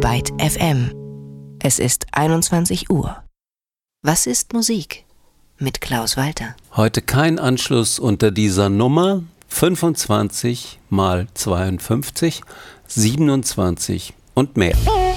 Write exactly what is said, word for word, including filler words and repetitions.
Byte F M. Es ist einundzwanzig Uhr. Was ist Musik? Mit Klaus Walter. Heute kein Anschluss unter dieser Nummer fünfundzwanzig mal zweiundfünfzig, siebenundzwanzig und mehr.